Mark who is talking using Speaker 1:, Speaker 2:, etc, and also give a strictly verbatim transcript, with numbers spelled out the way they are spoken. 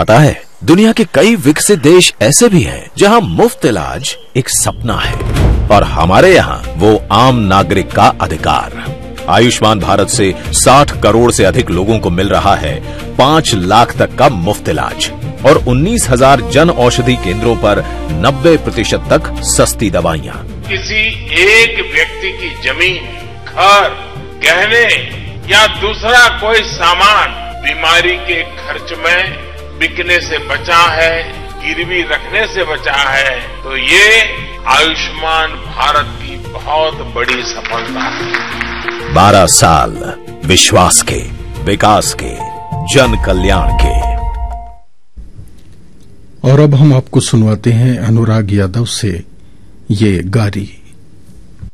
Speaker 1: पता है, दुनिया के कई विकसित देश ऐसे भी हैं जहां मुफ्त इलाज एक सपना है और हमारे यहाँ वो आम नागरिक का अधिकार। आयुष्मान भारत से साठ करोड़ से अधिक लोगों को मिल रहा है पांच लाख तक का मुफ्त इलाज और उन्नीस हजार जन औषधि केंद्रों पर नब्बे प्रतिशत तक सस्ती दवाइयाँ।
Speaker 2: किसी एक व्यक्ति की जमीन, घर, गहने या दूसरा कोई सामान बीमारी के खर्च में बिकने से बचा है, गिरवी रखने से बचा है, तो ये आयुष्मान भारत की बहुत बड़ी सफलता है।
Speaker 1: बारह साल विश्वास के, विकास के, जन कल्याण के।
Speaker 3: और अब हम आपको सुनवाते हैं अनुराग यादव से ये गारी।